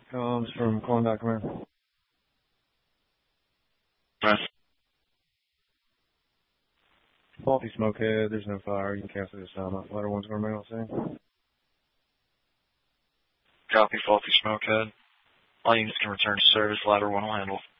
Comms from Klondike Command. Press. Faulty smokehead, there's no fire, you can cancel this time. Ladder 1's going to remain on scene. Copy, faulty smokehead. All units can return to service, ladder 1 will handle.